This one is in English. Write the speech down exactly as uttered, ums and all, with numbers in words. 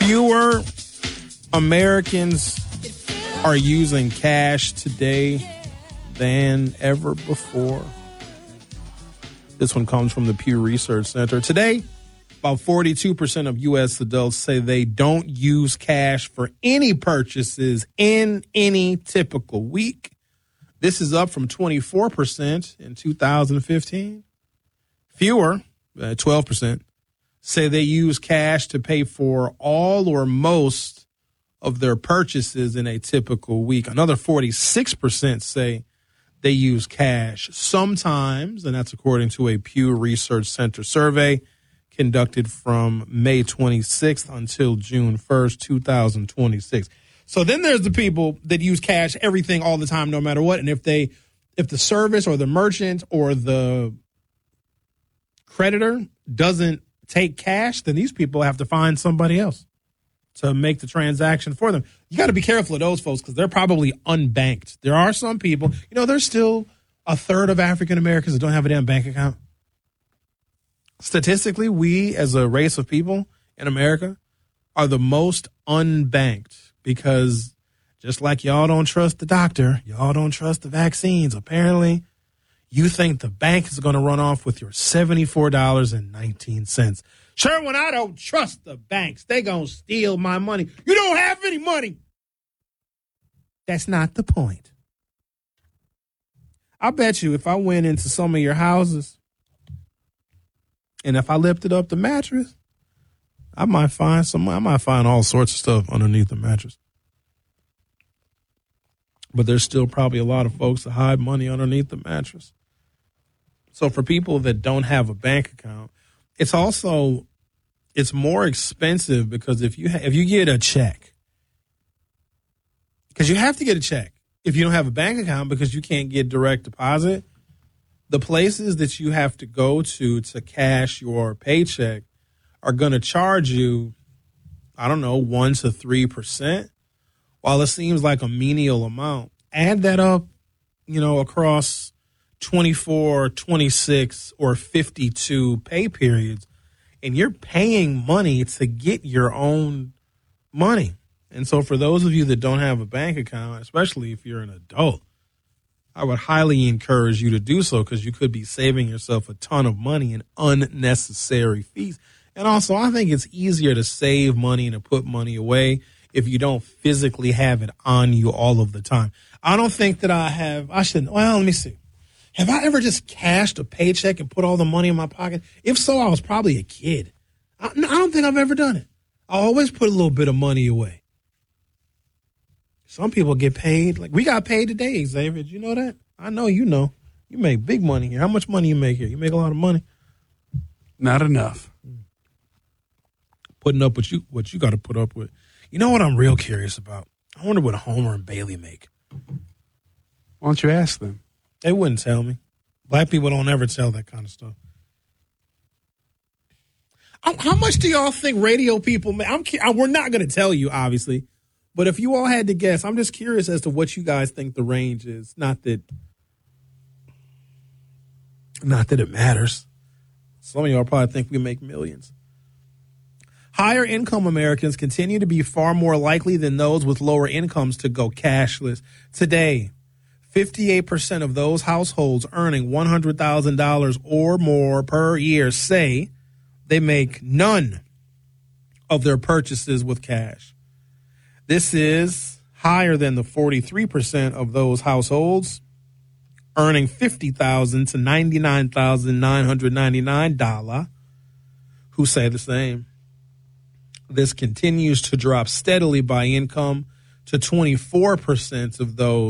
fewer Americans are using cash today than ever before. This one comes from the Pew Research Center. Today, about forty-two percent of U S adults say they don't use cash for any purchases in any typical week. This is up from twenty-four percent in two thousand fifteen. Fewer, uh, twelve percent, say they use cash to pay for all or most of their purchases in a typical week. Another forty-six percent say they use cash sometimes, and that's according to a Pew Research Center survey conducted from May twenty-sixth until June first, two thousand twenty-six. So then there's the people that use cash everything all the time, no matter what. And if they, if the service or the merchant or the creditor doesn't take cash, then these people have to find somebody else to make the transaction for them. You got to be careful of those folks because they're probably unbanked. There are some people, you know, there's still a third of African Americans that don't have a damn bank account. Statistically, we as a race of people in America are the most unbanked because just like y'all don't trust the doctor, y'all don't trust the vaccines. Apparently, you think the bank is going to run off with your seventy-four dollars and nineteen cents. Sure, when I don't trust the banks, they going to steal my money. You don't have any money. That's not the point. I bet you if I went into some of your houses and if I lifted up the mattress, I might find some, I might find all sorts of stuff underneath the mattress. But there's still probably a lot of folks that hide money underneath the mattress. So for people that don't have a bank account, it's also, it's more expensive because if you ha- if you get a check, because you have to get a check if you don't have a bank account because you can't get direct deposit, the places that you have to go to to cash your paycheck are going to charge you, I don't know, one to three percent. While it seems like a menial amount, add that up, you know, across twenty-four, twenty-six, or fifty-two pay periods, and you're paying money to get your own money. And so for those of you that don't have a bank account, especially if you're an adult, I would highly encourage you to do so because you could be saving yourself a ton of money in unnecessary fees. And also, I think it's easier to save money and to put money away if you don't physically have it on you all of the time. I don't think that I have, I shouldn't, well, let me see. Have I ever just cashed a paycheck and put all the money in my pocket? If so, I was probably a kid. I, I don't think I've ever done it. I always put a little bit of money away. Some people get paid. Like we got paid today, Xavier. Did you know that? I know you know. You make big money here. How much money you make here? You make a lot of money. Not enough. Putting up what you what you got to put up with. You know what I'm real curious about? I wonder what Homer and Bailey make. Why don't you ask them? They wouldn't tell me. Black people don't ever tell that kind of stuff. How much do y'all think radio people make? I'm, we're not going to tell you, obviously. But if you all had to guess, I'm just curious as to what you guys think the range is. Not that, not that it matters. Some of y'all probably think we make millions. Higher income Americans continue to be far more likely than those with lower incomes to go cashless. Today, fifty-eight percent of those households earning one hundred thousand dollars or more per year say they make none of their purchases with cash. This is higher than the forty-three percent of those households earning fifty thousand dollars to ninety-nine thousand nine hundred ninety-nine dollars who say the same. This continues to drop steadily by income to twenty-four percent of those